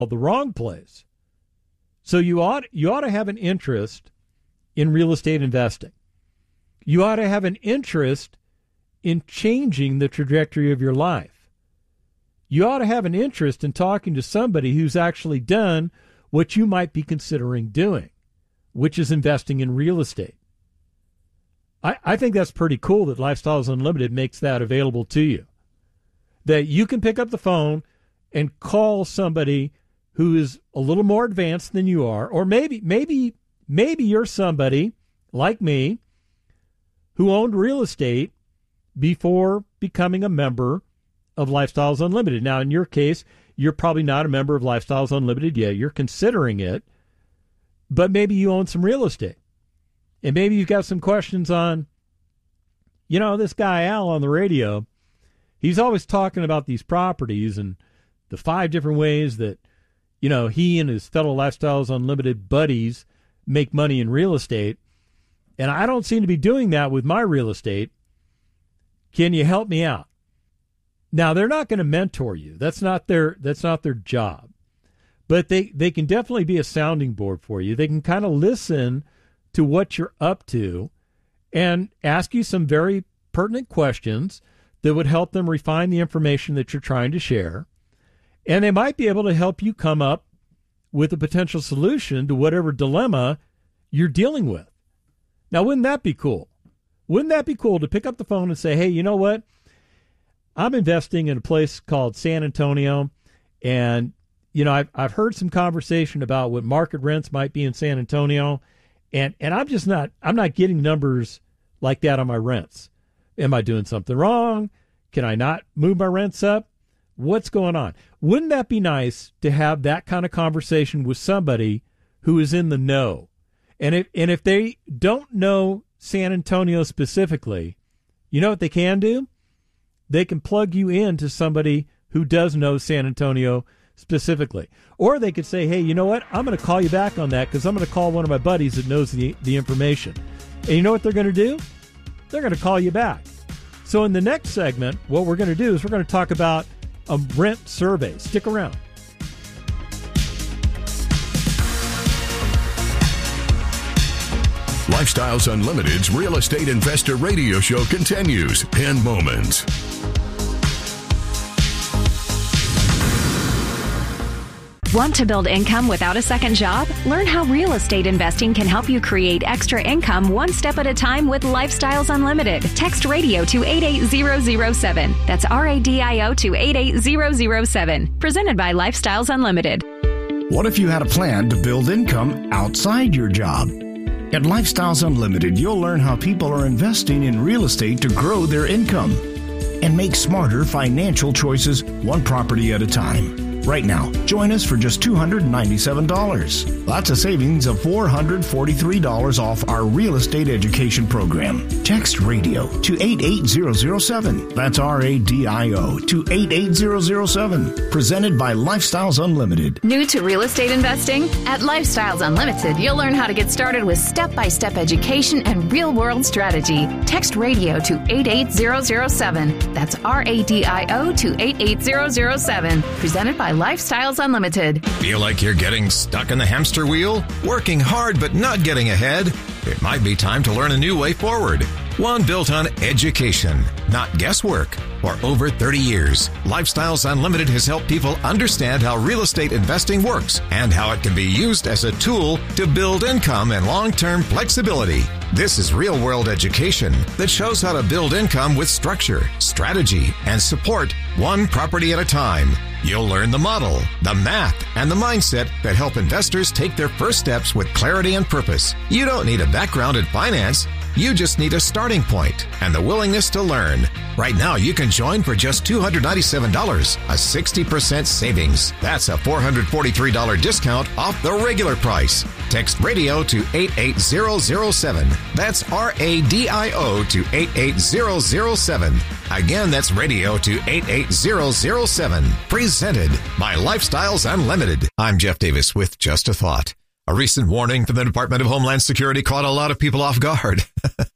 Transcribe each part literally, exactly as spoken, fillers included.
the wrong place. So you ought you ought to have an interest in real estate investing. You ought to have an interest in changing the trajectory of your life. You ought to have an interest in talking to somebody who's actually done what you might be considering doing, which is investing in real estate. I, I think that's pretty cool that Lifestyles Unlimited makes that available to you. That you can pick up the phone and call somebody who is a little more advanced than you are, or maybe maybe maybe you're somebody like me who owned real estate before becoming a member of Lifestyles Unlimited. Now, in your case, you're probably not a member of Lifestyles Unlimited yet. You're considering it, but maybe you own some real estate. And maybe you've got some questions on, you know, this guy Al on the radio, he's always talking about these properties and the five different ways that, you know, he and his fellow Lifestyles Unlimited buddies make money in real estate. And I don't seem to be doing that with my real estate. Can you help me out? Now, they're not going to mentor you. That's not their that's not their job. But they, they can definitely be a sounding board for you. They can kind of listen to what you're up to and ask you some very pertinent questions that would help them refine the information that you're trying to share. And they might be able to help you come up with a potential solution to whatever dilemma you're dealing with. Now, wouldn't that be cool? Wouldn't that be cool to pick up the phone and say, hey, you know what? I'm investing in a place called San Antonio, and, you know, I've, I've heard some conversation about what market rents might be in San Antonio, and, and I'm just not, I'm not getting numbers like that on my rents. Am I doing something wrong? Can I not move my rents up? What's going on? Wouldn't that be nice to have that kind of conversation with somebody who is in the know? And if, and if they don't know San Antonio specifically, you know what they can do? They can plug you into somebody who does know San Antonio specifically. Or they could say, hey, you know what? I'm going to call you back on that because I'm going to call one of my buddies that knows the, the information. And you know what they're going to do? They're going to call you back. So in the next segment, what we're going to do is we're going to talk about a rent survey. Stick around. Lifestyles Unlimited's Real Estate Investor Radio Show continues in moments. Want to build income without a second job? Learn how real estate investing can help you create extra income one step at a time with Lifestyles Unlimited. Text radio to eight eight zero zero seven. That's R A D I O to eight eight zero zero seven. Presented by Lifestyles Unlimited. What if you had a plan to build income outside your job? At Lifestyles Unlimited, you'll learn how people are investing in real estate to grow their income and make smarter financial choices one property at a time. Right now, join us for just two hundred ninety-seven dollars. That's a savings of four hundred forty-three dollars off our real estate education program. Text radio to eight eight zero zero seven. That's R A D I O to eight eight zero zero seven. Presented by Lifestyles Unlimited. New to real estate investing? At Lifestyles Unlimited, you'll learn how to get started with step-by-step education and real-world strategy. Text radio to eight eight zero zero seven. That's R A D I O to eight eight zero zero seven. Presented by Lifestyles Unlimited. Feel like you're getting stuck in the hamster wheel? Working hard but not getting ahead? It might be time to learn a new way forward. One built on education, not guesswork. For over thirty years, Lifestyles Unlimited has helped people understand how real estate investing works and how it can be used as a tool to build income and long-term flexibility. This is real-world education that shows how to build income with structure, strategy, and support one property at a time. You'll learn the model, the math, and the mindset that help investors take their first steps with clarity and purpose. You don't need a background in finance. You just need a starting point and the willingness to learn. Right now, you can join for just two hundred ninety-seven dollars, a sixty percent savings. That's a four hundred forty-three dollars discount off the regular price. Text radio to eight eight zero zero seven. That's R A D I O to eight eight zero zero seven. Again, that's radio to eight eight zero zero seven. Presented by Lifestyles Unlimited. I'm Jeff Davis with Just a Thought. A recent warning from the Department of Homeland Security caught a lot of people off guard.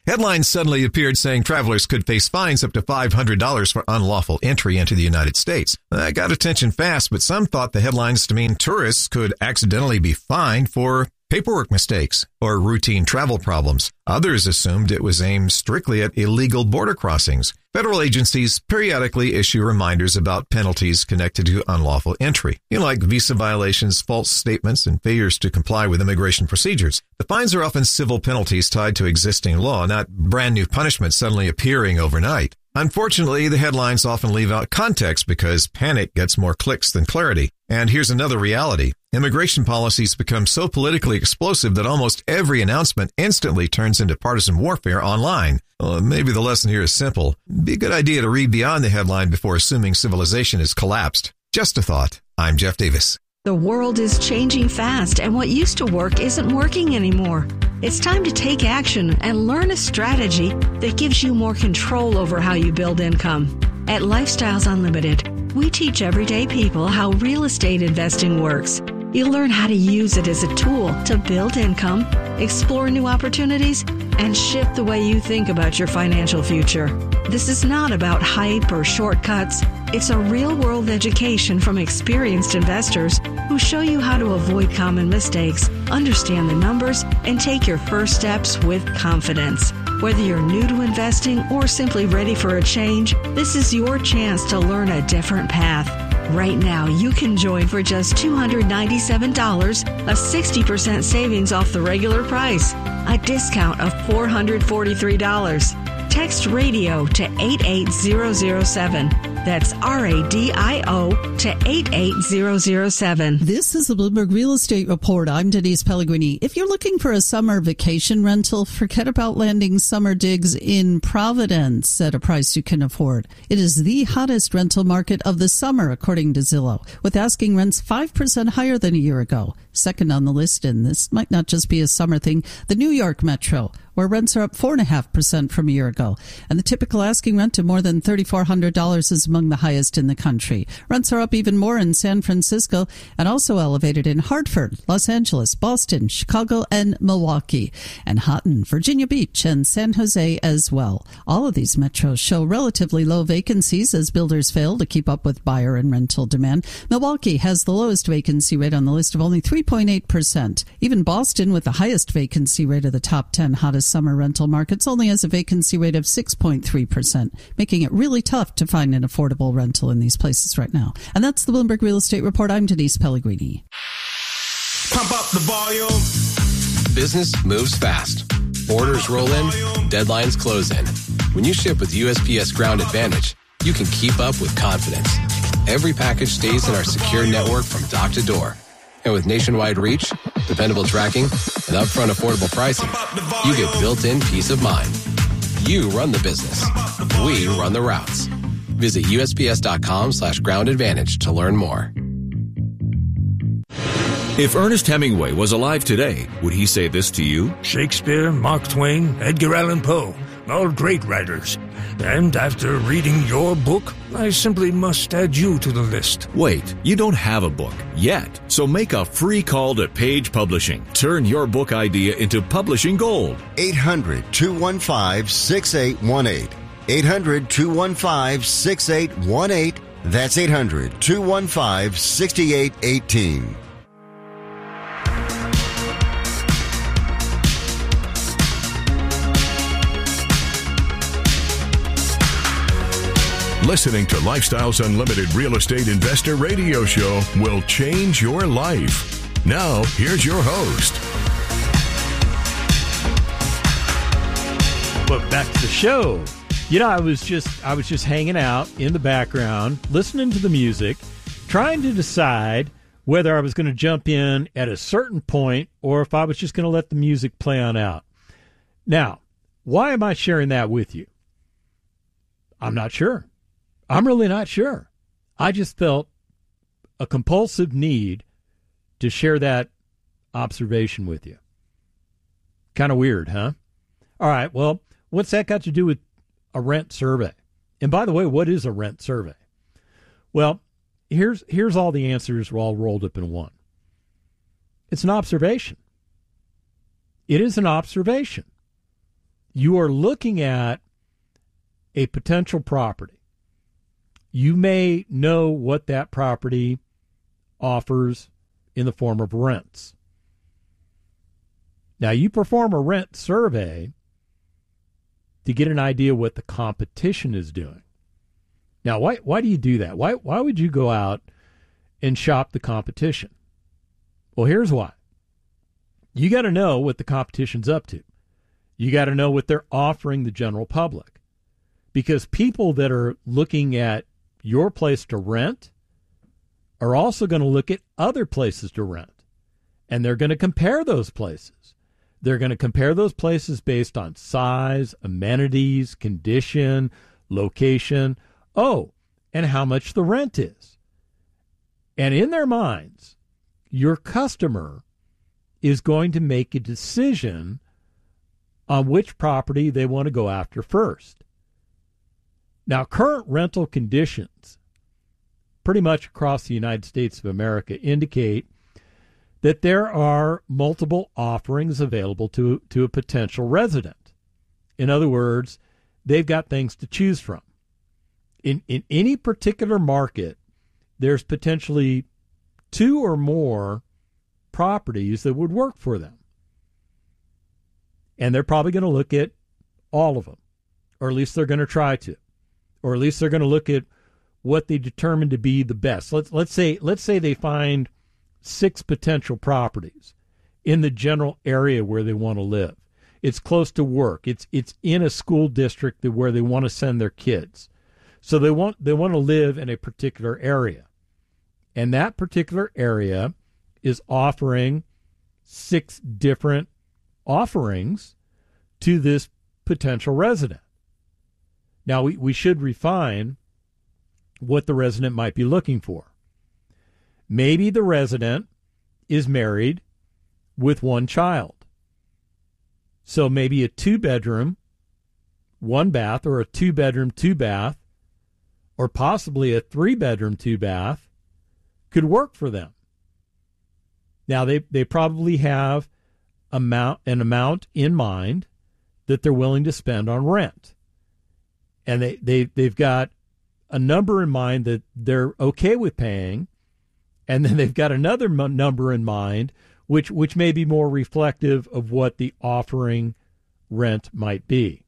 Headlines suddenly appeared saying travelers could face fines up to five hundred dollars for unlawful entry into the United States. That got attention fast, but some thought the headlines to mean tourists could accidentally be fined for paperwork mistakes or routine travel problems. Others assumed it was aimed strictly at illegal border crossings. Federal agencies periodically issue reminders about penalties connected to unlawful entry, you know, like visa violations, false statements, and failures to comply with immigration procedures. The fines are often civil penalties tied to existing law, not brand new punishments suddenly appearing overnight. Unfortunately, the headlines often leave out context because panic gets more clicks than clarity. And here's another reality. Immigration policies become so politically explosive that almost every announcement instantly turns into partisan warfare online. Well, maybe the lesson here is simple. It'd be a good idea to read beyond the headline before assuming civilization has collapsed. Just a thought. I'm Jeff Davis. The world is changing fast, and what used to work isn't working anymore. It's time to take action and learn a strategy that gives you more control over how you build income. At Lifestyles Unlimited, we teach everyday people how real estate investing works. You'll learn how to use it as a tool to build income, explore new opportunities, and shift the way you think about your financial future. This is not about hype or shortcuts. It's a real-world education from experienced investors who show you how to avoid common mistakes, understand the numbers, and take your first steps with confidence. Whether you're new to investing or simply ready for a change, this is your chance to learn a different path. Right now, you can join for just two hundred ninety-seven dollars, a sixty percent savings off the regular price, a discount of four hundred forty-three dollars. Text radio to eight eight zero zero seven. That's R A D I O to eight eight zero zero seven. This is the Bloomberg Real Estate Report. I'm Denise Pellegrini. If you're looking for a summer vacation rental, forget about landing summer digs in Providence at a price you can afford. It is the hottest rental market of the summer, according to Zillow, with asking rents five percent higher than a year ago. Second on the list, and this might not just be a summer thing, the New York Metro, where rents are up four point five percent from a year ago. And the typical asking rent of more than three thousand four hundred dollars is among the highest in the country. Rents are up even more in San Francisco and also elevated in Hartford, Los Angeles, Boston, Chicago, and Milwaukee. And hot in Virginia Beach and San Jose as well. All of these metros show relatively low vacancies as builders fail to keep up with buyer and rental demand. Milwaukee has the lowest vacancy rate on the list of only three point eight percent. Even Boston, with the highest vacancy rate of the top ten hottest summer rental markets, only has a vacancy rate of six point three percent, making it really tough to find an affordable rental in these places right now. And that's the Bloomberg Real Estate Report. I'm Denise Pellegrini. Pump up the volume. Business moves fast. Orders roll in, deadlines close in. When you ship with U S P S Ground Advantage, you can keep up with confidence. Every package stays in our secure network from dock to door. And with nationwide reach, dependable tracking, and upfront affordable pricing, you get built-in peace of mind. You run the business. We run the routes. Visit USPS.com slash ground advantage to learn more. If Ernest Hemingway was alive today, would he say this to you? Shakespeare, Mark Twain, Edgar Allan Poe, all great writers. And after reading your book, I simply must add you to the list. Wait, you don't have a book yet. So make a free call to Page Publishing. Turn your book idea into publishing gold. eight hundred, two one five, six eight one eight. eight hundred, two one five, six eight one eight. That's eight hundred, two one five, six eight one eight. Listening to Lifestyles Unlimited Real Estate Investor Radio Show will change your life. Now, here's your host. Well, back to the show. You know, I was just I was just hanging out in the background, listening to the music, trying to decide whether I was going to jump in at a certain point or if I was just going to let the music play on out. Now, why am I sharing that with you? I'm not sure. I'm really not sure. I just felt a compulsive need to share that observation with you. Kind of weird, huh? All right, well, what's that got to do with a rent survey? And by the way, what is a rent survey? Well, here's here's all the answers all rolled up in one. It's an observation. It is an observation. you are looking at a potential property. You may know what that property offers in the form of rents. Now, you perform a rent survey to get an idea what the competition is doing. Now, why why do you do that? Why why would you go out and shop the competition? Well, here's why. You got to know what the competition's up to. You got to know what they're offering the general public. Because people that are looking at your place to rent are also going to look at other places to rent. And they're going to compare those places. They're going to compare those places based on size, amenities, condition, location, oh, and how much the rent is. And in their minds, your customer is going to make a decision on which property they want to go after first. Now, current rental conditions pretty much across the United States of America indicate that there are multiple offerings available to, to a potential resident. In other words, they've got things to choose from. In, in any particular market, there's potentially two or more properties that would work for them. And they're probably going to look at all of them, or at least they're going to try to, or at least they're going to look at what they determine to be the best. Let's let's say let's say they find six potential properties in the general area where they want to live. It's close to work. It's it's in a school district where they want to send their kids. So they want they want to live in a particular area. And that particular area is offering six different offerings to this potential resident. Now, we, we should refine what the resident might be looking for. Maybe the resident is married with one child. So maybe a two-bedroom, one-bath, or a two-bedroom, two-bath, or possibly a three-bedroom, two-bath could work for them. Now, they, they probably have amount an amount in mind that they're willing to spend on rent. And they, they, they've got a number in mind that they're okay with paying, and then they've got another m- number in mind which which may be more reflective of what the offering rent might be.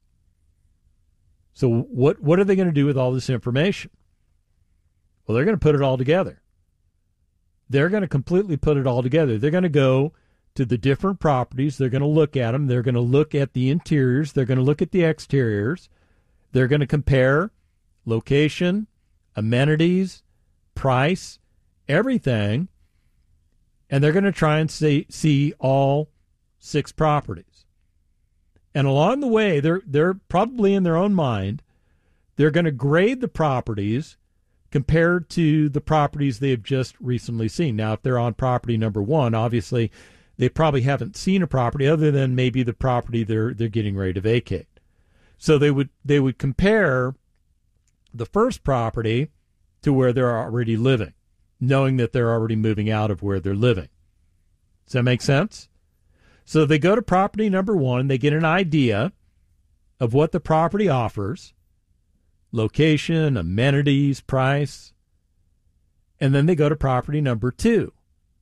So what what are they going to do with all this information? Well, they're going to put it all together. They're going to completely put it all together. They're going to go to the different properties. They're going to look at them. They're going to look at the interiors. They're going to look at the exteriors. They're going to compare location, amenities, price, everything, and they're going to try and see, see all six properties. And along the way, they're they're probably in their own mind, they're going to grade the properties compared to the properties they have just recently seen. Now, if they're on property number one, obviously they probably haven't seen a property other than maybe the property they're they're getting ready to vacate. So they would they would compare the first property to where they're already living, knowing that they're already moving out of where they're living. Does that make sense? So they go to property number one, they get an idea of what the property offers, location, amenities, price, and then they go to property number two.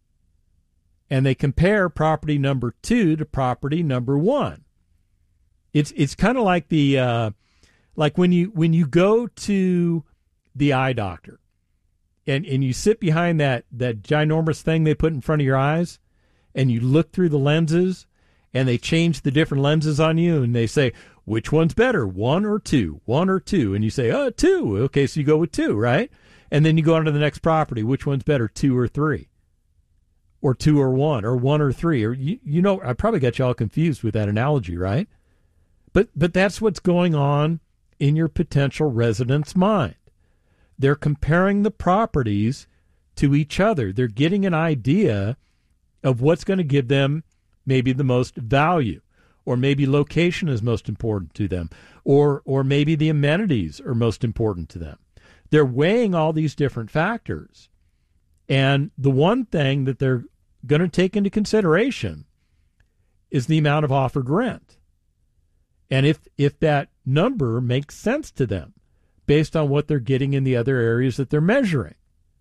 And they compare property number two to property number one. It's it's kind of like the uh, like when you when you go to the eye doctor and, and you sit behind that, that ginormous thing they put in front of your eyes and you look through the lenses and they change the different lenses on you and they say, which one's better, one or two, one or two? And you say, oh, two. Okay, so you go with two, right? And then you go on to the next property. Which one's better, two or three? Or two or one, or one or three? Or you, you know, I probably got you all confused with that analogy, right? But but that's what's going on in your potential resident's mind. They're comparing the properties to each other. They're getting an idea of what's going to give them maybe the most value, or maybe location is most important to them, or or maybe the amenities are most important to them. They're weighing all these different factors. And the one thing that they're going to take into consideration is the amount of offered rent. and if if that number makes sense to them based on what they're getting in the other areas that they're measuring.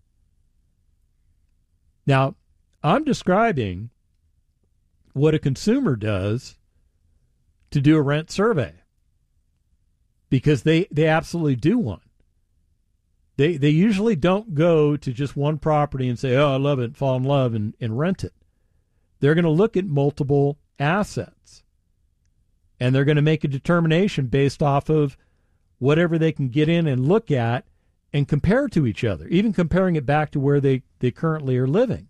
Now, I'm describing what a consumer does to do a rent survey, because they, they absolutely do one. They they usually don't go to just one property and say, oh, I love it, fall in love, and, and rent it. They're going to look at multiple assets, and they're going to make a determination based off of whatever they can get in and look at and compare to each other, even comparing it back to where they, they currently are living.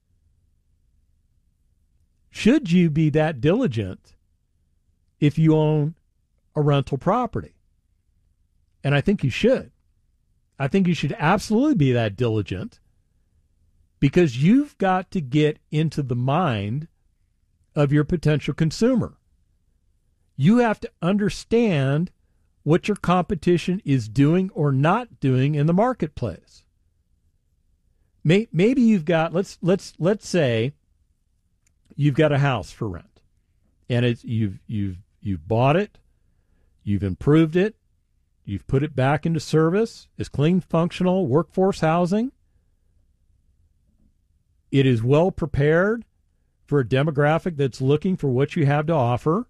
Should you be that diligent if you own a rental property? And I think you should. I think you should absolutely be that diligent, because you've got to get into the mind of your potential consumer. You have to understand what your competition is doing or not doing in the marketplace. Maybe you've got, let's let's let's say you've got a house for rent, and it's you've you've you've bought it, you've improved it, you've put it back into service, it's clean, functional, workforce housing. It is well prepared for a demographic that's looking for what you have to offer.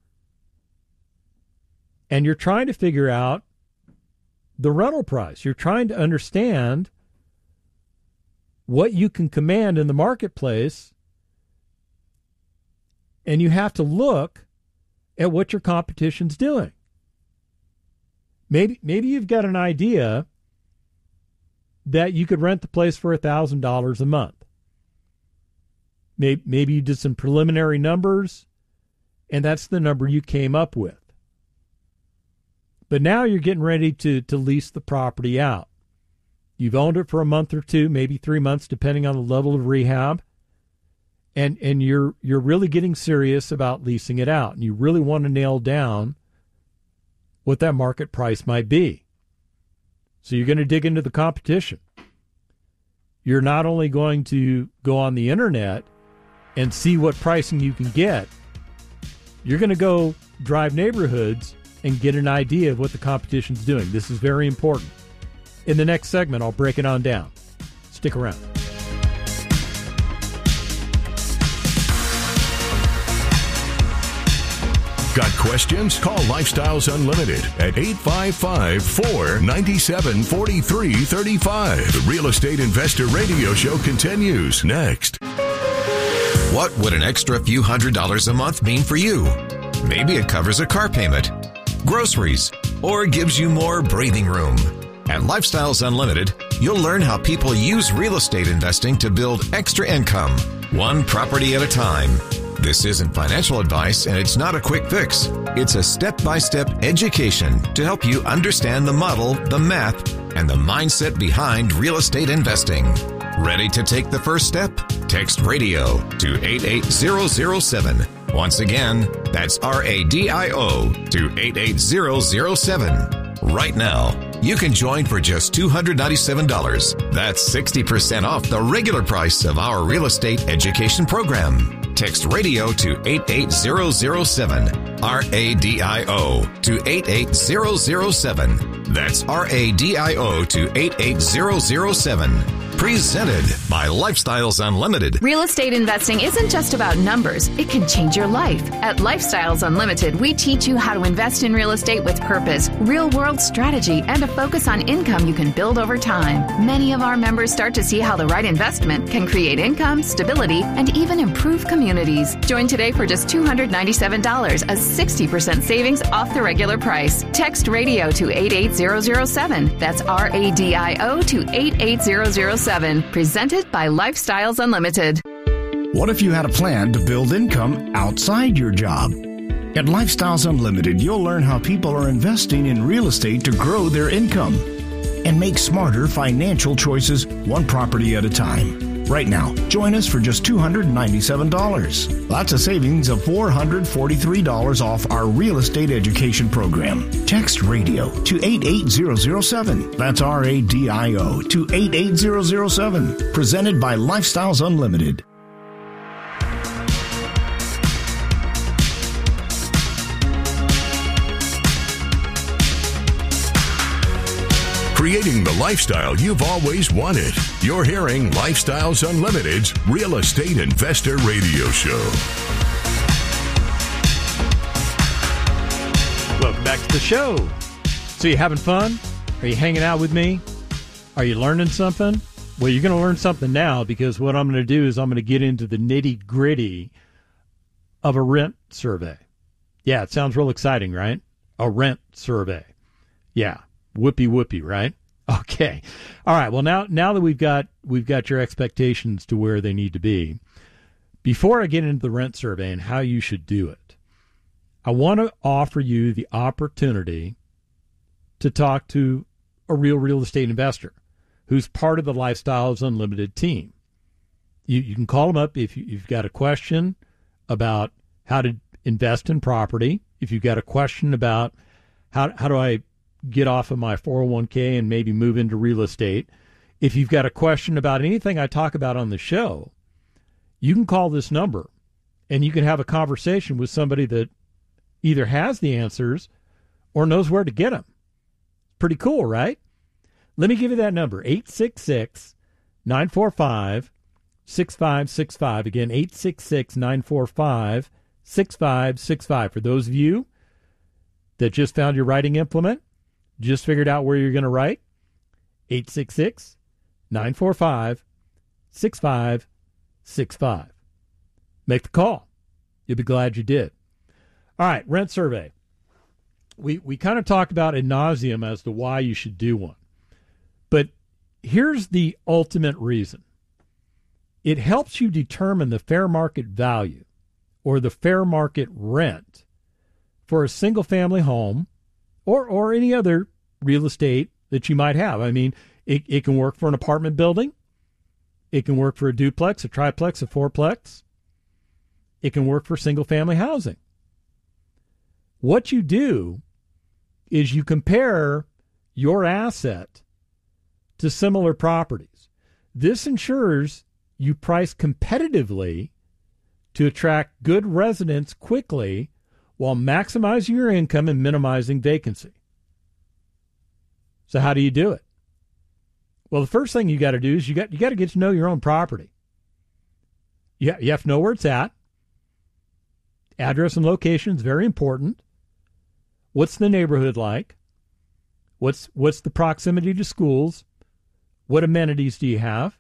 And you're trying to figure out the rental price. You're trying to understand what you can command in the marketplace. And you have to look at what your competition's doing. Maybe maybe you've got an idea that you could rent the place for one thousand dollars a month. Maybe, maybe you did some preliminary numbers, and that's the number you came up with. But now you're getting ready to, to lease the property out. You've owned it for a month or two, maybe three months, depending on the level of rehab. And and you're you're really getting serious about leasing it out. And you really want to nail down what that market price might be. So you're going to dig into the competition. You're not only going to go on the internet and see what pricing you can get, you're going to go drive neighborhoods and get an idea of what the competition's doing. This is very important. In the next segment, I'll break it on down. Stick around. Got questions? Call Lifestyles Unlimited at eight five five, four nine seven, four three three five. The Real Estate Investor Radio Show continues next. What would an extra few hundred dollars a month mean for you? Maybe it covers a car payment, groceries, or gives you more breathing room. At Lifestyles Unlimited, you'll learn how people use real estate investing to build extra income, one property at a time. This isn't financial advice, and it's not a quick fix. It's a step-by-step education to help you understand the model, the math, and the mindset behind real estate investing. Ready to take the first step? Text RADIO to eight eight zero zero seven. Once again, that's R A D I O to eight eight zero zero seven. Right now, you can join for just two hundred ninety-seven dollars. That's sixty percent off the regular price of our real estate education program. Text RADIO to eight eight zero zero seven. R A D I O to eight eight zero zero seven. That's R A D I O to eight eight zero zero seven. Presented by Lifestyles Unlimited. Real estate investing isn't just about numbers. It can change your life. At Lifestyles Unlimited, we teach you how to invest in real estate with purpose, real-world strategy, and a focus on income you can build over time. Many of our members start to see how the right investment can create income, stability, and even improve communities. Join today for just two hundred ninety-seven dollars, a sixty percent savings off the regular price. Text RADIO to eight eight zero zero seven. That's R A D I O to eight eight zero zero seven. Presented by Lifestyles Unlimited. What if you had a plan to build income outside your job? At Lifestyles Unlimited, you'll learn how people are investing in real estate to grow their income and make smarter financial choices one property at a time. Right now, join us for just two hundred ninety-seven dollars. That's a savings of four hundred forty-three dollars off our real estate education program. Text RADIO to eight eight zero zero seven. That's R A D I O to eight eight zero zero seven. Presented by Lifestyles Unlimited. creating the lifestyle you've always wanted. You're hearing Lifestyles Unlimited's Real Estate Investor Radio Show. Welcome back to the show. So you having fun? Are you hanging out with me? Are you learning something? Well, you're going to learn something now, because what I'm going to do is I'm going to get into the nitty-gritty of a rent survey. Yeah, it sounds real exciting, right? A rent survey. Yeah, whoopee whoopee, right? Okay. All right. Well, now now that we've got we've got your expectations to where they need to be, before I get into the rent survey and how you should do it, I want to offer you the opportunity to talk to a real real estate investor who's part of the Lifestyles Unlimited team. You you can call them up if you, you've got a question about how to invest in property, if you've got a question about how how do I get off of my four oh one k and maybe move into real estate, if you've got a question about anything I talk about on the show, you can call this number and you can have a conversation with somebody that either has the answers or knows where to get them. Pretty cool, right? Let me give you that number, eight six six, nine four five, six five six five. Again, eight six six, nine four five, six five six five. For those of you that just found your writing implement, just figured out where you're going to write, eight six six, nine four five, six five six five. Make the call. You'll be glad you did. All right, rent survey. We we kind of talked about ad nauseum as to why you should do one. But here's the ultimate reason. It helps you determine the fair market value or the fair market rent for a single-family home or or any other real estate that you might have. I mean, it, it can work for an apartment building. It can work for a duplex, a triplex, a fourplex. It can work for single-family housing. What you do is you compare your asset to similar properties. This ensures you price competitively to attract good residents quickly while maximizing your income and minimizing vacancy. So how do you do it? Well, the first thing you got to do is you got you got to get to know your own property. You, you have to know where it's at. Address and location is very important. What's the neighborhood like? What's what's the proximity to schools? What amenities do you have?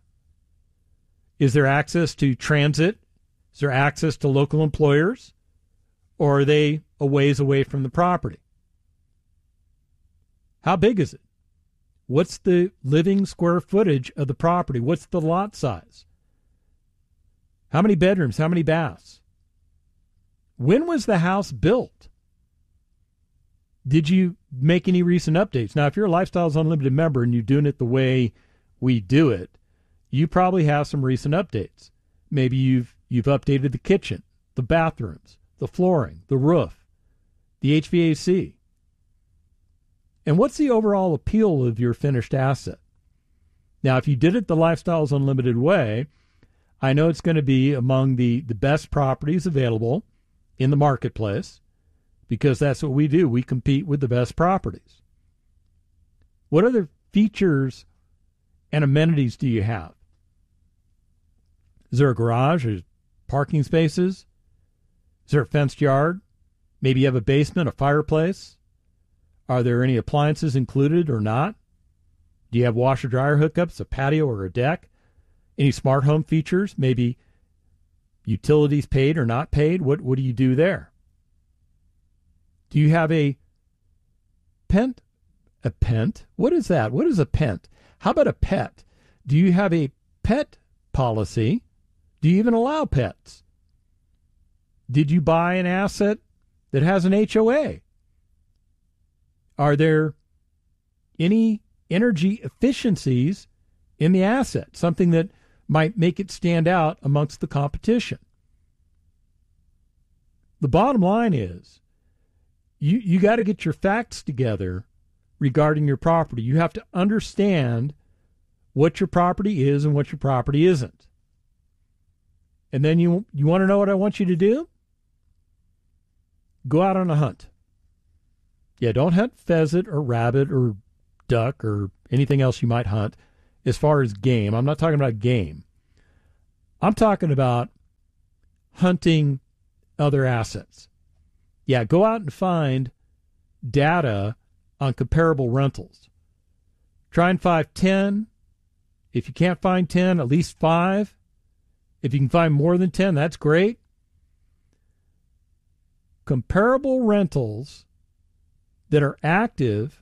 Is there access to transit? Is there access to local employers? Or are they a ways away from the property? How big is it? What's the living square footage of the property? What's the lot size? How many bedrooms? How many baths? When was the house built? Did you make any recent updates? Now, if you're a Lifestyles Unlimited member and you're doing it the way we do it, you probably have some recent updates. Maybe you've you've updated the kitchen, the bathrooms, the flooring, the roof, the H V A C. And what's the overall appeal of your finished asset? Now, if you did it the Lifestyles Unlimited way, I know it's going to be among the, the best properties available in the marketplace, because that's what we do. We compete with the best properties. What other features and amenities do you have? Is there a garage? Is parking spaces? Is there a fenced yard? Maybe you have a basement, a fireplace. Are there any appliances included or not? Do you have washer-dryer hookups, a patio or a deck? Any smart home features? Maybe utilities paid or not paid? What, what do you do there? Do you have a pent? A pent? What is that? What is a pent? How about a pet? Do you have a pet policy? Do you even allow pets? Did you buy an asset that has an H O A? Are there any energy efficiencies in the asset? Something that might make it stand out amongst the competition. The bottom line is, you, you got to get your facts together regarding your property. You have to understand what your property is and what your property isn't. And then you you want to know what I want you to do? Go out on a hunt. Yeah, don't hunt pheasant or rabbit or duck or anything else you might hunt as far as game. I'm not talking about game. I'm talking about hunting other assets. Yeah, go out and find data on comparable rentals. Try and find ten. If you can't find ten, at least five. If you can find more than ten, that's great. Comparable rentals that are active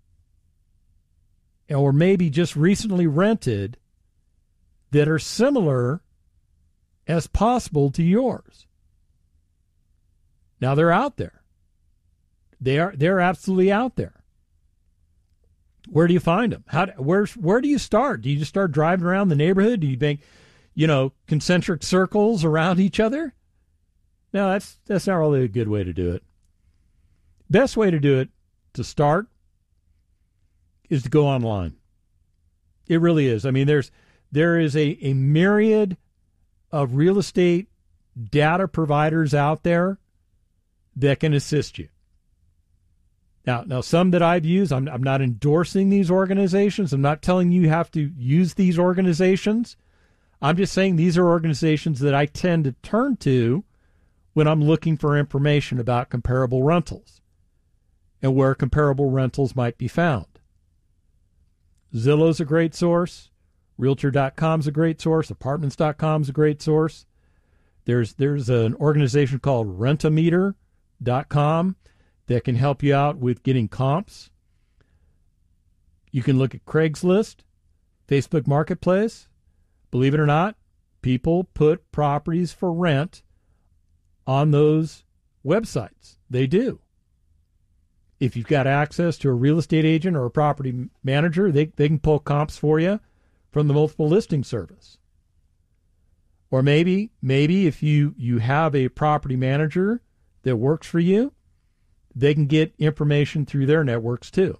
or maybe just recently rented that are similar as possible to yours. Now, they're out there. They are they're absolutely out there. Where do you find them? How where where do you start? Do you just start driving around the neighborhood? Do you make, you know, concentric circles around each other? No, that's that's not really a good way to do it. Best way to do it to start is to go online. It really is. I mean, there's there is a, a myriad of real estate data providers out there that can assist you. Now, now some that I've used, I'm, I'm not endorsing these organizations. I'm not telling you you have to use these organizations. I'm just saying these are organizations that I tend to turn to when I'm looking for information about comparable rentals and where comparable rentals might be found. Zillow's a great source. Realtor dot com's a great source. Apartments dot com's a great source. There's there's an organization called Rentometer dot com that can help you out with getting comps. You can look at Craigslist, Facebook Marketplace. Believe it or not, people put properties for rent on those websites. They do. If you've got access to a real estate agent or a property manager, they, they can pull comps for you from the multiple listing service. Or maybe, maybe if you, you have a property manager that works for you, they can get information through their networks too.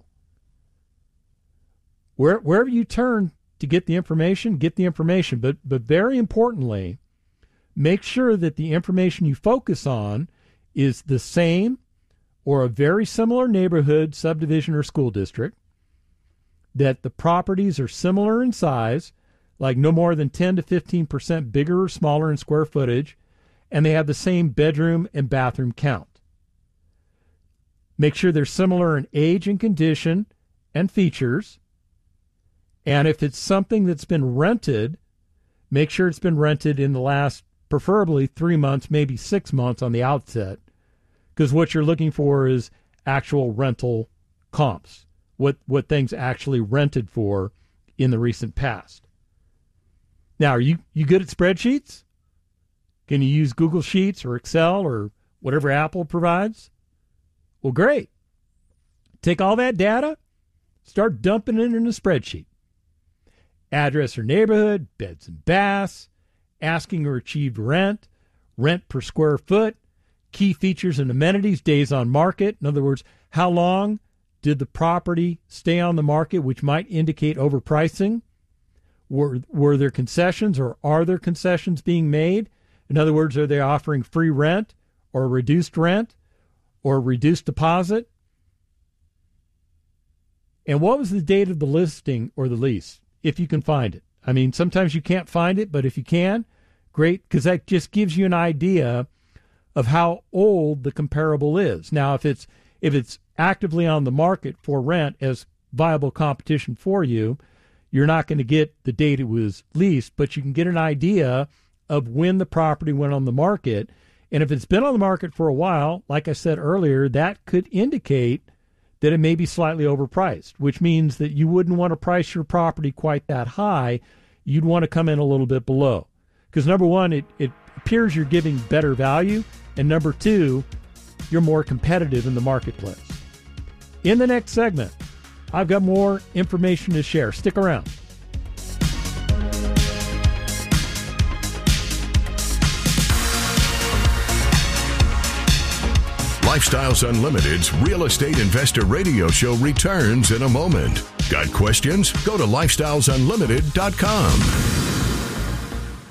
Where, wherever you turn to get the information, get the information. But, but very importantly, make sure that the information you focus on is the same or a very similar neighborhood, subdivision, or school district, that the properties are similar in size, like no more than ten to fifteen percent bigger or smaller in square footage, and they have the same bedroom and bathroom count. Make sure they're similar in age and condition and features. And if it's something that's been rented, make sure it's been rented in the last, preferably three months, maybe six months on the outset, because what you're looking for is actual rental comps, what, what things actually rented for in the recent past. Now, are you, you good at spreadsheets? Can you use Google Sheets or Excel or whatever Apple provides? Well, great. Take all that data, start dumping it in a spreadsheet. Address or neighborhood, beds and baths, asking or achieved rent, rent per square foot, key features and amenities, days on market. In other words, how long did the property stay on the market, which might indicate overpricing? Were, were there concessions or are there concessions being made? In other words, are they offering free rent or reduced rent or reduced deposit? And what was the date of the listing or the lease, if you can find it? I mean, sometimes you can't find it, but if you can, great, because that just gives you an idea of how old the comparable is. Now, if it's if it's actively on the market for rent as viable competition for you, you're not going to get the date it was leased, but you can get an idea of when the property went on the market. And if it's been on the market for a while, like I said earlier, that could indicate that it may be slightly overpriced, which means that you wouldn't want to price your property quite that high. You'd want to come in a little bit below. Because number one, it, it appears you're giving better value. And number two, you're more competitive in the marketplace. In the next segment, I've got more information to share. Stick around. Lifestyles Unlimited's Real Estate Investor Radio Show returns in a moment. Got questions? Go to lifestyles unlimited dot com.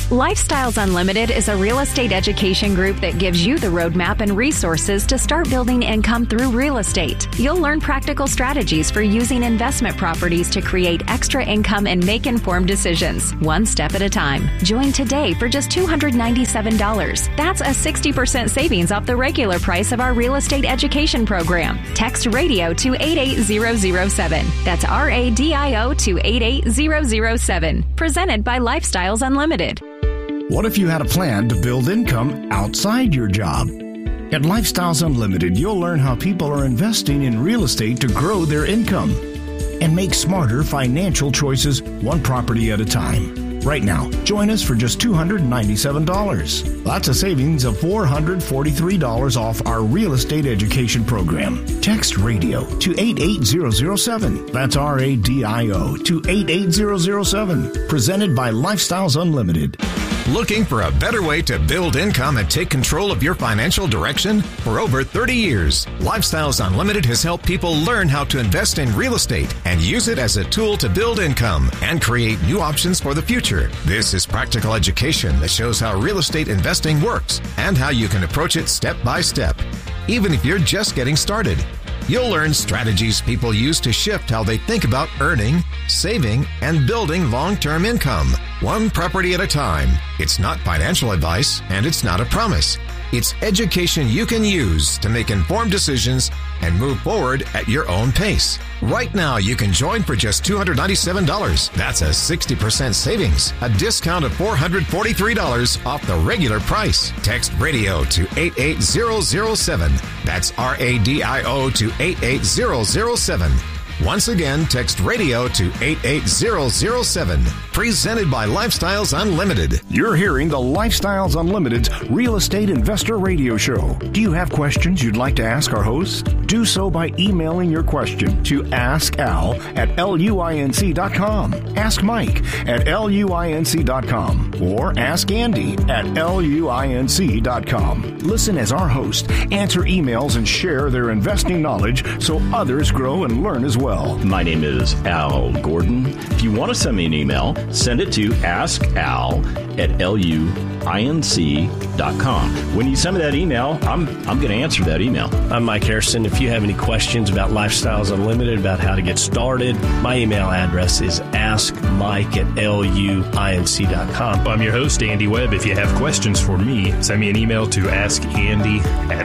Lifestyles Unlimited is a real estate education group that gives you the roadmap and resources to start building income through real estate. You'll learn practical strategies for using investment properties to create extra income and make informed decisions, one step at a time. Join today for just two hundred ninety-seven dollars. That's a sixty percent savings off the regular price of our real estate education program. Text radio to eight eight zero zero seven. That's R A D I O to eight eight zero zero seven. Presented by Lifestyles Unlimited. What if you had a plan to build income outside your job? At Lifestyles Unlimited, you'll learn how people are investing in real estate to grow their income and make smarter financial choices one property at a time. Right now, join us for just two hundred ninety-seven dollars. That's a savings of four hundred forty-three dollars off our real estate education program. Text radio to eight eight zero zero seven. That's R A D I O to eight eight zero zero seven. Presented by Lifestyles Unlimited. Looking for a better way to build income and take control of your financial direction? For over thirty years, Lifestyles Unlimited has helped people learn how to invest in real estate and use it as a tool to build income and create new options for the future. This is practical education that shows how real estate investing works and how you can approach it step by step, even if you're just getting started. You'll learn strategies people use to shift how they think about earning, saving, and building long-term income, one property at a time. It's not financial advice, and it's not a promise. It's education you can use to make informed decisions and move forward at your own pace. Right now, you can join for just two hundred ninety-seven dollars. That's a sixty percent savings, a discount of four hundred forty-three dollars off the regular price. Text radio to eight eight zero zero seven. That's R A D I O to eight eight zero zero seven. Once again, text radio to eight eight zero zero seven. Presented by Lifestyles Unlimited. You're hearing the Lifestyles Unlimited's Real Estate Investor Radio Show. Do you have questions you'd like to ask our host? Do so by emailing your question to ask al at luinc dot com, ask Mike at luinc dot com, or ask Andy at luinc dot com. Listen as our host answer emails and share their investing knowledge so others grow and learn as well. My name is Al Gordon. If you want to send me an email, send it to ask al at luinc dot com. When you send me that email, I'm I'm going to answer that email. I'm Mike Harrison. If you have any questions about Lifestyles Unlimited, about how to get started, my email address is ask mike at luinc dot com. I'm your host, Andy Webb. If you have questions for me, send me an email to ask andy at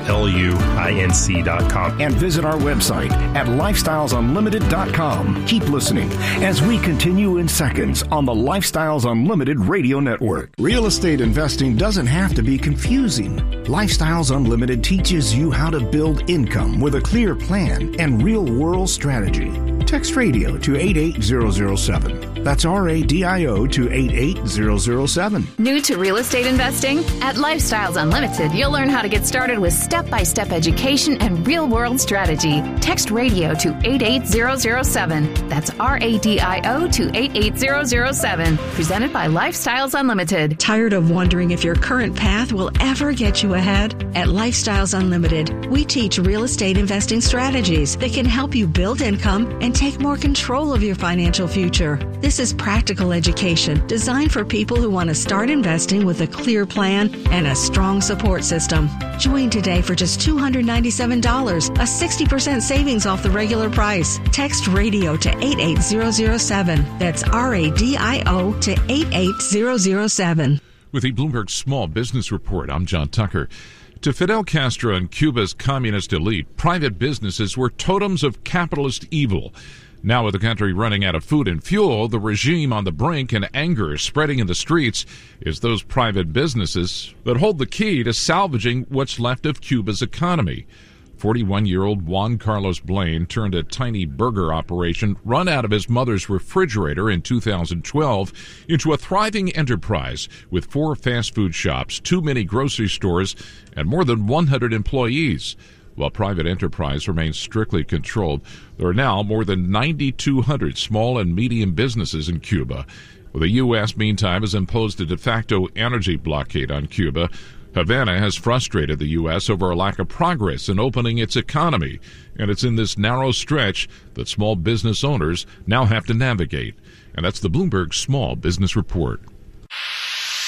luinc dot com. And visit our website at lifestyles unlimited dot com. Keep listening as we continue in seconds on the Lifestyles Unlimited Radio Network. Real estate investing doesn't have to be confusing. Lifestyles Unlimited teaches you how to build income with a clear plan and real-world strategy. Text radio to eight eight zero zero seven. That's R A D I O to eight eight zero zero seven. New to real estate investing? At Lifestyles Unlimited, you'll learn how to get started with step-by-step education and real-world strategy. Text radio to eight eight zero zero seven. That's R A D I O to eight eight zero zero seven. Presented by Lifestyles Unlimited. Tired of wondering if your current path will ever get you ahead? At Lifestyles Unlimited, we teach real estate investing strategies that can help you build income and take more control of your financial future. This is practical education designed for people who want to start investing with a clear plan and a strong support system. Join today for just two hundred ninety-seven dollars, a sixty percent savings off the regular price. Text radio to eight eight zero zero seven. That's R A D I O to eight eight zero zero seven. With the Bloomberg Small Business Report, I'm John Tucker. To Fidel Castro and Cuba's communist elite, private businesses were totems of capitalist evil. Now with the country running out of food and fuel, the regime on the brink and anger spreading in the streets is those private businesses that hold the key to salvaging what's left of Cuba's economy. forty-one-year-old Juan Carlos Blaine turned a tiny burger operation run out of his mother's refrigerator in two thousand twelve into a thriving enterprise with four fast food shops, two mini grocery stores, and more than one hundred employees. While private enterprise remains strictly controlled, there are now more than nine thousand two hundred small and medium businesses in Cuba. Well, the U S, meantime, has imposed a de facto energy blockade on Cuba. Havana has frustrated the U S over a lack of progress in opening its economy, and it's in this narrow stretch that small business owners now have to navigate. And that's the Bloomberg Small Business Report.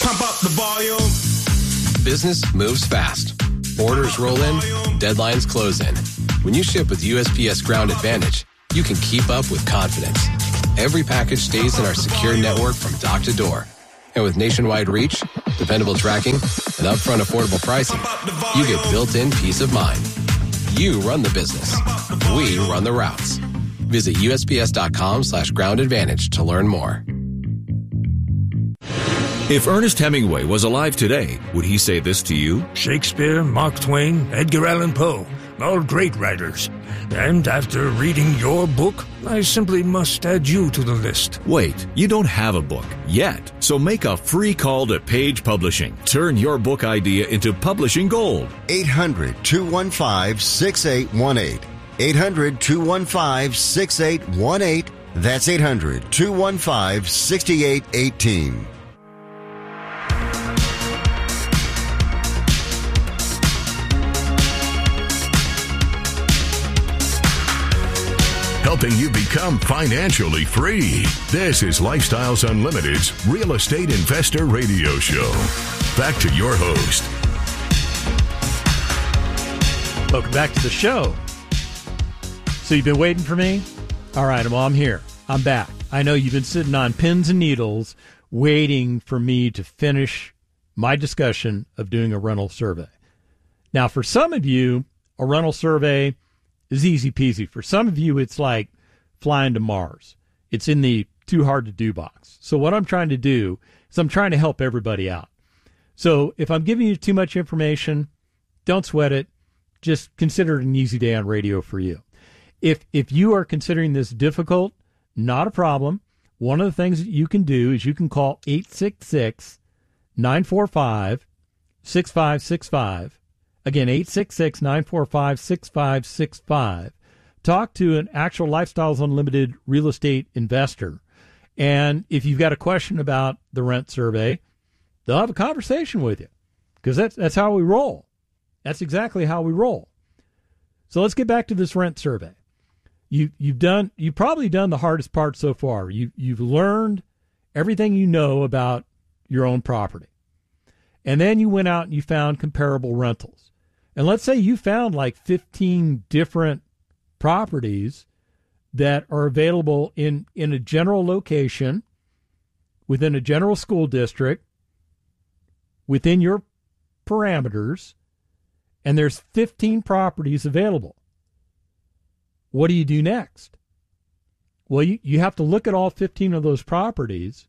Pump up the volume. Business moves fast. Orders roll in, deadlines close in. When you ship with U S P S Ground Advantage, you can keep up with confidence. Every package stays in our secure network from dock to door. And with nationwide reach, dependable tracking, and upfront affordable pricing, you get built-in peace of mind. You run the business. We run the routes. Visit USPS.com slash ground advantage to learn more. If Ernest Hemingway was alive today, would he say this to you? Shakespeare, Mark Twain, Edgar Allan Poe, all great writers. And after reading your book, I simply must add you to the list. Wait, you don't have a book yet. So make a free call to Page Publishing. Turn your book idea into publishing gold. eight hundred, two one five, six eight one eight. eight hundred, two one five, six eight one eight. That's eight hundred, two one five, six eight one eight. Helping you become financially free. This is Lifestyles Unlimited's Real Estate Investor Radio Show. Back to your host. Welcome back to the show. So you've been waiting for me? All right, well, I'm here. I'm back. I know you've been sitting on pins and needles waiting for me to finish my discussion of doing a rental survey. Now, for some of you, a rental survey is easy peasy. For some of you, it's like flying to Mars. It's in the too hard to do box. So what I'm trying to do is I'm trying to help everybody out. So if I'm giving you too much information, don't sweat it. Just consider it an easy day on radio for you. If if you are considering this difficult, not a problem. One of the things that you can do is you can call eight six six, nine four five, six five six five. Again, eight six six, nine four five, six five six five. Talk to an actual Lifestyles Unlimited real estate investor. And if you've got a question about the rent survey, they'll have a conversation with you because that's, that's how we roll. That's exactly how we roll. So let's get back to this rent survey. You, you've done, you've probably done the hardest part so far. You, you've learned everything you know about your own property. And then you went out and you found comparable rentals. And let's say you found like fifteen different properties that are available in, in a general location, within a general school district, within your parameters, and there's fifteen properties available. What do you do next? Well, you, you have to look at all fifteen of those properties,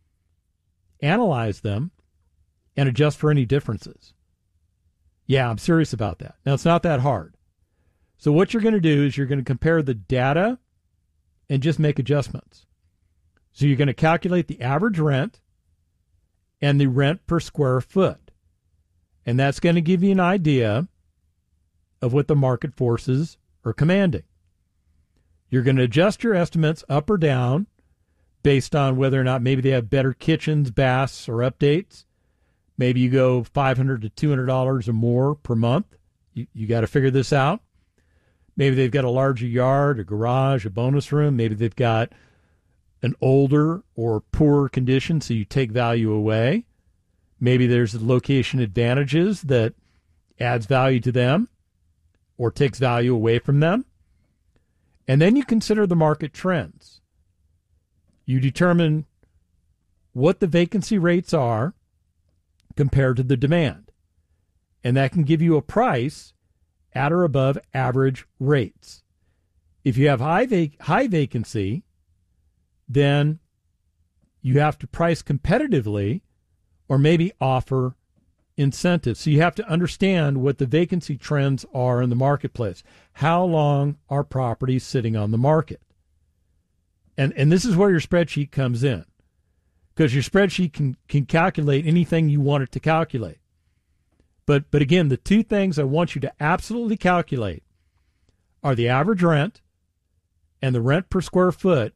analyze them, and adjust for any differences. Yeah, I'm serious about that. Now, it's not that hard. So what you're going to do is you're going to compare the data and just make adjustments. So you're going to calculate the average rent and the rent per square foot. And that's going to give you an idea of what the market forces are commanding. You're going to adjust your estimates up or down based on whether or not maybe they have better kitchens, baths, or updates. Maybe you go five hundred dollars to two hundred dollars or more per month. You, you got to figure this out. Maybe they've got a larger yard, a garage, a bonus room. Maybe they've got an older or poorer condition, so you take value away. Maybe there's location advantages that adds value to them or takes value away from them. And then you consider the market trends. You determine what the vacancy rates are compared to the demand. And that can give you a price at or above average rates. If you have high vac- high vacancy, then you have to price competitively or maybe offer incentives. So you have to understand what the vacancy trends are in the marketplace. How long are properties sitting on the market? And and this is where your spreadsheet comes in. Because your spreadsheet can, can calculate anything you want it to calculate. But but again, the two things I want you to absolutely calculate are the average rent and the rent per square foot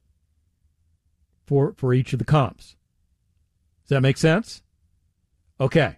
for, for each of the comps. Does that make sense? Okay.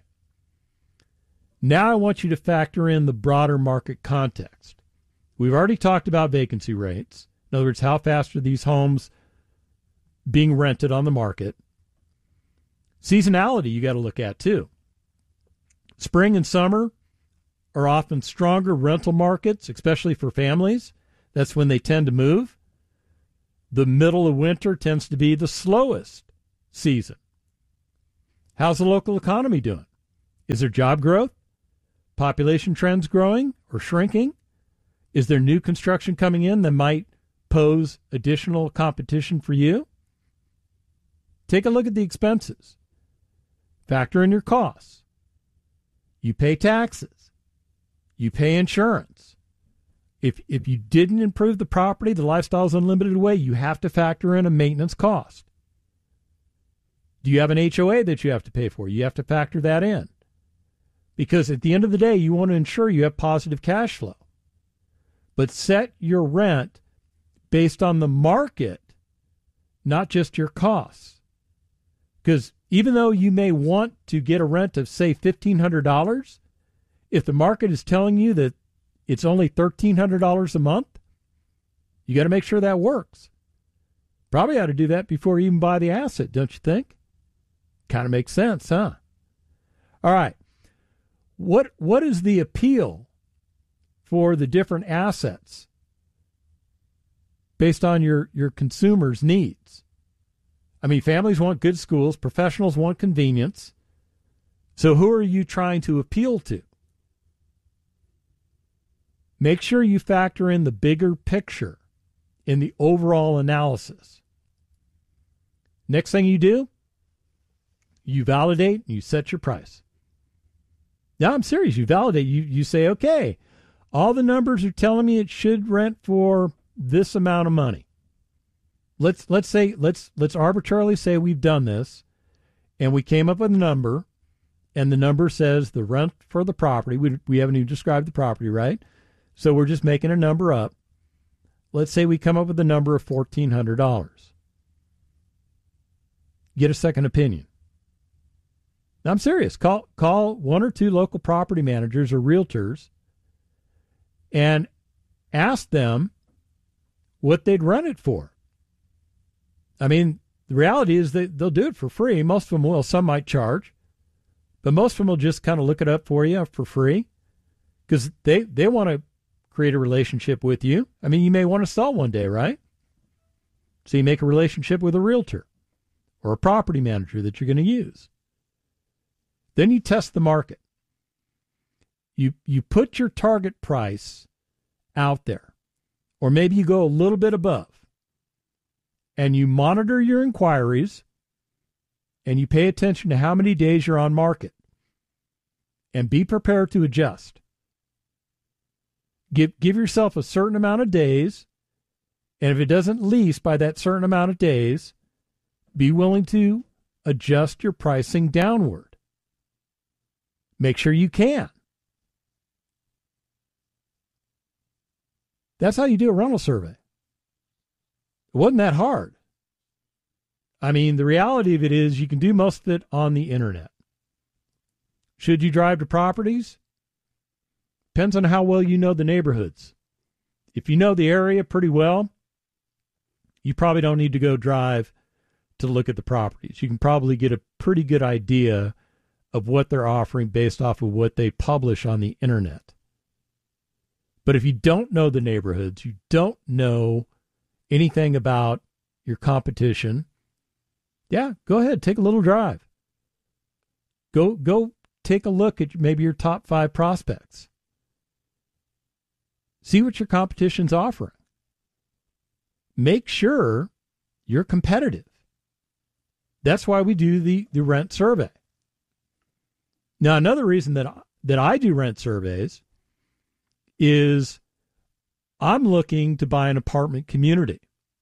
Now I want you to factor in the broader market context. We've already talked about vacancy rates. In other words, how fast are these homes being rented on the market? Seasonality you got to look at too. Spring and summer are often stronger rental markets, especially for families. That's when they tend to move. The middle of winter tends to be the slowest season. How's the local economy doing? Is there job growth? Population trends growing or shrinking? Is there new construction coming in that might pose additional competition for you? Take a look at the expenses. Factor in your costs. You pay taxes. You pay insurance. If if you didn't improve the property the Lifestyles Unlimited way, you have to factor in a maintenance cost. Do you have an H O A that you have to pay for? You have to factor that in. Because at the end of the day, you want to ensure you have positive cash flow. But set your rent based on the market, not just your costs. Because even though you may want to get a rent of, say, fifteen hundred dollars, if the market is telling you that it's only thirteen hundred dollars a month, you got to make sure that works. Probably ought to do that before you even buy the asset, don't you think? Kind of makes sense, huh? All right. What what is the appeal for the different assets based on your, your consumers' needs? I mean, families want good schools, professionals want convenience. So who are you trying to appeal to? Make sure you factor in the bigger picture in the overall analysis. Next thing you do, you validate, you set your price. Now, I'm serious. You validate. You, you say, okay, all the numbers are telling me it should rent for this amount of money. Let's let's say let's let's arbitrarily say we've done this, and we came up with a number, and the number says the rent for the property. We we haven't even described the property, right? So we're just making a number up. Let's say we come up with a number of fourteen hundred dollars. Get a second opinion. Now, I'm serious. Call call one or two local property managers or realtors and ask them what they'd rent it for. I mean, the reality is that they'll do it for free. Most of them will. Some might charge. But most of them will just kind of look it up for you for free because they, they want to create a relationship with you. I mean, you may want to sell one day, right? So you make a relationship with a realtor or a property manager that you're going to use. Then you test the market. You you put your target price out there, or maybe you go a little bit above, and you monitor your inquiries, and you pay attention to how many days you're on market, and be prepared to adjust. Give give yourself a certain amount of days, and if it doesn't lease by that certain amount of days, be willing to adjust your pricing downward. Make sure you can. That's how you do a rental survey. It wasn't that hard. I mean, the reality of it is you can do most of it on the internet. Should you drive to properties? Depends on how well you know the neighborhoods. If you know the area pretty well, you probably don't need to go drive to look at the properties. You can probably get a pretty good idea of what they're offering based off of what they publish on the internet. But if you don't know the neighborhoods, you don't know anything about your competition, yeah, go ahead, take a little drive. Go go take a look at maybe your top five prospects. See what your competition's offering. Make sure you're competitive. That's why we do the, the rent survey. Now, another reason that that I do rent surveys is I'm looking to buy an apartment community.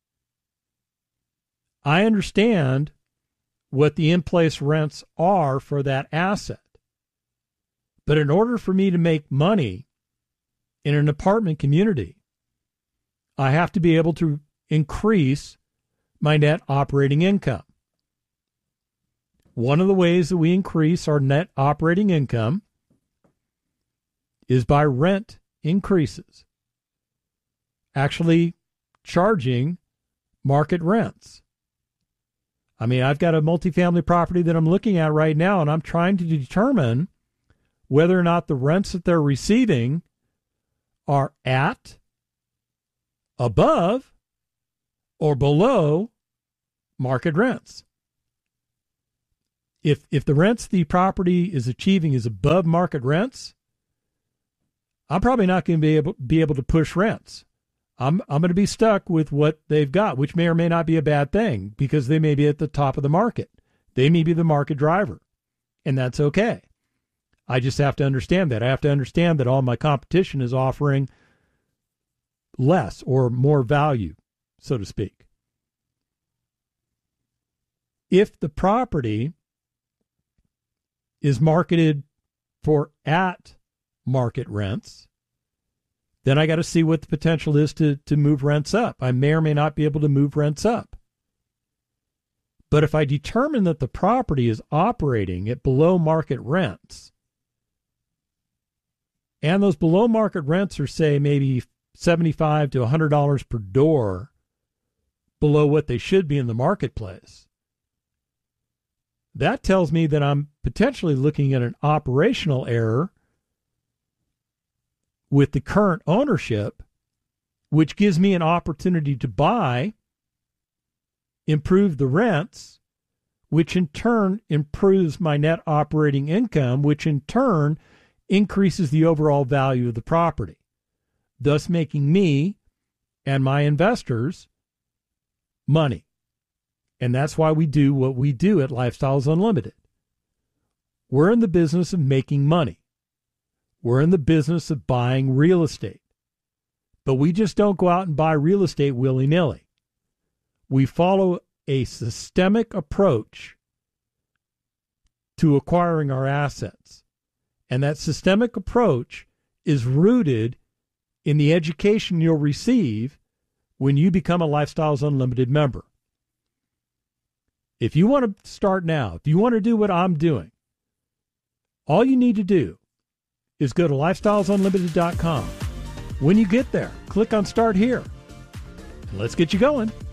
I understand what the in-place rents are for that asset. But in order for me to make money in an apartment community, I have to be able to increase my net operating income. One of the ways that we increase our net operating income is by rent increases, actually charging market rents. I mean, I've got a multifamily property that I'm looking at right now, and I'm trying to determine whether or not the rents that they're receiving are at, above, or below market rents. If if the rents the property is achieving is above market rents, I'm probably not going to be able be able to push rents. I'm I'm going to be stuck with what they've got, which may or may not be a bad thing because they may be at the top of the market. They may be the market driver, and that's okay. I just have to understand that. I have to understand that all my competition is offering less or more value, so to speak. If the property is marketed for at market rents, then I got to see what the potential is to, to move rents up. I may or may not be able to move rents up. But if I determine that the property is operating at below market rents, and those below market rents are, say, maybe seventy-five to one hundred dollars per door below what they should be in the marketplace, that tells me that I'm potentially looking at an operational error with the current ownership, which gives me an opportunity to buy, improve the rents, which in turn improves my net operating income, which in turn increases the overall value of the property, thus making me and my investors money. And that's why we do what we do at Lifestyles Unlimited. We're in the business of making money. We're in the business of buying real estate. But we just don't go out and buy real estate willy-nilly. We follow a systemic approach to acquiring our assets. And that systemic approach is rooted in the education you'll receive when you become a Lifestyles Unlimited member. If you want to start now, if you want to do what I'm doing, all you need to do is go to lifestyles unlimited dot com. When you get there, click on Start Here, and let's get you going.